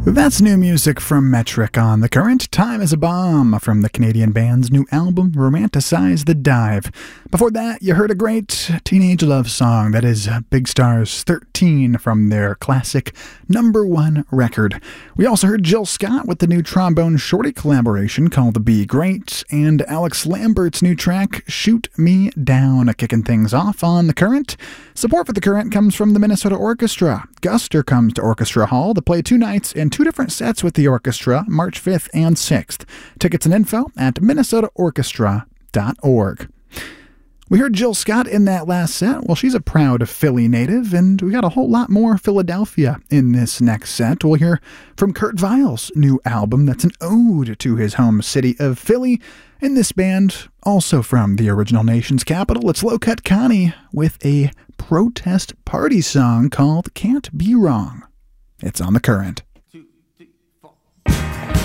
That's new music from Metric on The Current. Time is a Bomb from the Canadian band's new album, Romanticize the Dive. Before that, you heard a great teenage love song, that is Big Star's 13 from their classic #1 record. We also heard Jill Scott with the new Trombone Shorty collaboration called Be Great, and Alex Lambert's new track, Shoot Me Down, kicking things off on The Current. Support for The Current comes from the Minnesota Orchestra. Guster comes to Orchestra Hall to play 2 nights and 2 different sets with the orchestra, March 5th and 6th. Tickets and info at minnesotaorchestra.org. We heard Jill Scott in that last set. Well, she's a proud Philly native, and we got a whole lot more Philadelphia in this next set. We'll hear from Kurt Weill's new album that's an ode to his home city of Philly. In this band, also from the original nation's capital, it's Low Cut Connie with a protest party song called Can't Be Wrong. It's on The Current.